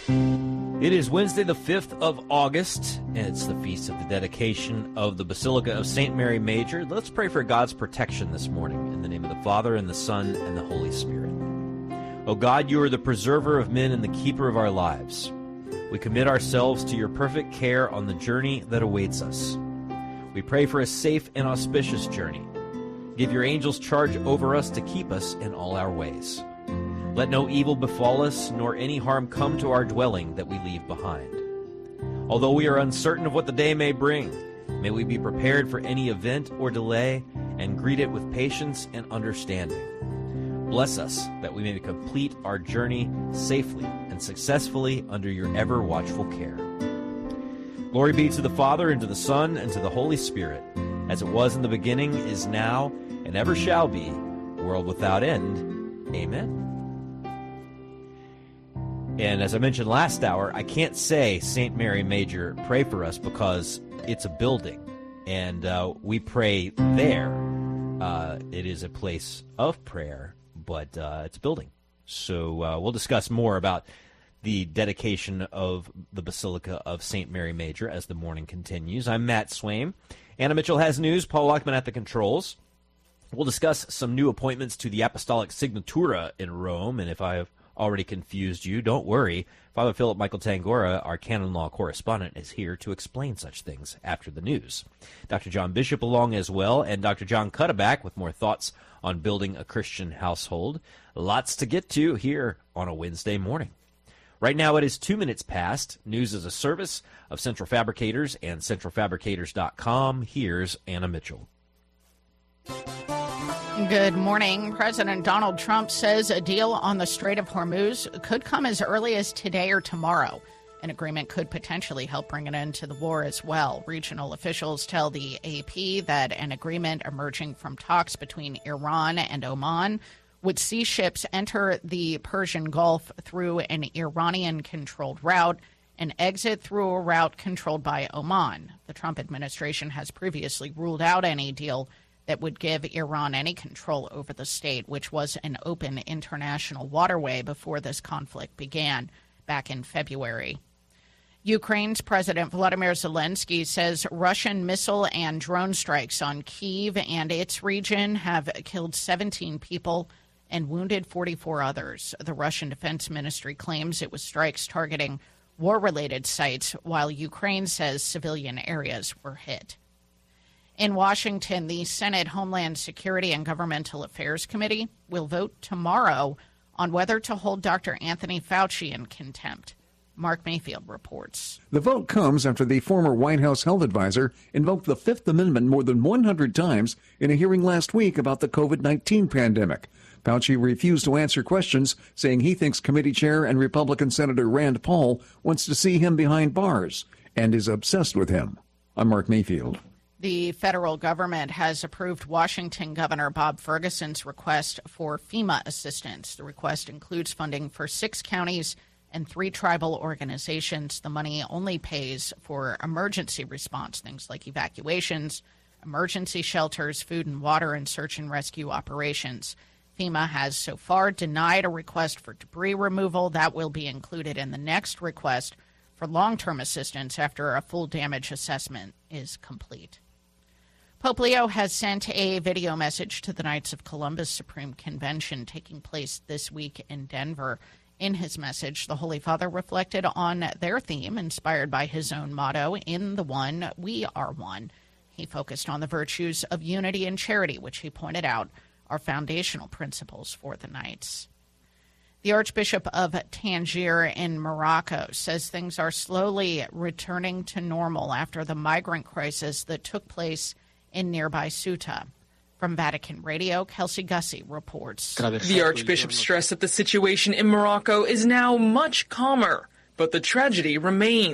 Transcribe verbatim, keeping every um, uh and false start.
It is Wednesday, the fifth of August, and it's the feast of the dedication of the Basilica of Saint Mary Major. Let's pray for God's protection this morning in the name of the Father, and the Son, and the Holy Spirit. O God, you are the preserver of men and the keeper of our lives. We commit ourselves to your perfect care on the journey that awaits us. We pray for a safe and auspicious journey. Give your angels charge over us to keep us in all our ways. Let no evil befall us, nor any harm come to our dwelling that we leave behind. Although we are uncertain of what the day may bring, may we be prepared for any event or delay and greet it with patience and understanding. Bless us that we may complete our journey safely and successfully under your ever-watchful care. Glory be to the Father, and to the Son, and to the Holy Spirit, as it was in the beginning, is now, and ever shall be, world without end. Amen. And as I mentioned last hour, I can't say Saint Mary Major, pray for us, because it's a building, and uh, we pray there. Uh, it is a place of prayer, but uh, it's a building. So uh, we'll discuss more about the dedication of the Basilica of Saint Mary Major as the morning continues. I'm Matt Swaim. Anna Mitchell has news. Paul Lockman at the controls. We'll discuss some new appointments to the Apostolic Signatura in Rome, and if I have already confused you, don't worry. Father Philip Michael Tangora, our canon law correspondent, is here to explain such things after the news. Doctor John Bishop along as well, and Doctor John Cuddeback with more thoughts on building a Christian household. Lots to get to here on a Wednesday morning. Right now it is two minutes past. News is a service of Central Fabricators and central fabricators dot com. Here's Anna Mitchell. Good morning. President Donald Trump says a deal on the Strait of Hormuz could come as early as today or tomorrow. An agreement could potentially help bring an end to the war as well. Regional officials tell the A P that an agreement emerging from talks between Iran and Oman would see ships enter the Persian Gulf through an Iranian-controlled route and exit through a route controlled by Oman. The Trump administration has previously ruled out any deal that would give Iran any control over the state, which was an open international waterway before this conflict began back in February. Ukraine's President Volodymyr Zelensky says Russian missile and drone strikes on Kyiv and its region have killed seventeen people and wounded forty-four others. The Russian Defense Ministry claims it was strikes targeting war-related sites, while Ukraine says civilian areas were hit. In Washington, the Senate Homeland Security and Governmental Affairs Committee will vote tomorrow on whether to hold Doctor Anthony Fauci in contempt. Mark Mayfield reports. The vote comes after the former White House health advisor invoked the Fifth Amendment more than one hundred times in a hearing last week about the covid nineteen pandemic. Fauci refused to answer questions, saying he thinks committee chair and Republican Senator Rand Paul wants to see him behind bars and is obsessed with him. I'm Mark Mayfield. The federal government has approved Washington Governor Bob Ferguson's request for FEMA assistance. The request includes funding for six counties and three tribal organizations. The money only pays for emergency response, things like evacuations, emergency shelters, food and water, and search and rescue operations. FEMA has so far denied a request for debris removal. That will be included in the next request for long-term assistance after a full damage assessment is complete. Pope Leo has sent a video message to the Knights of Columbus Supreme Convention taking place this week in Denver. In his message, the Holy Father reflected on their theme, inspired by his own motto, "In the One, we are one." He focused on the virtues of unity and charity, which he pointed out are foundational principles for the Knights. The Archbishop of Tangier in Morocco says things are slowly returning to normal after the migrant crisis that took place in nearby Ceuta. From Vatican Radio, Kelsey Gussie reports. The Archbishop stressed that the situation in Morocco is now much calmer, but the tragedy remains.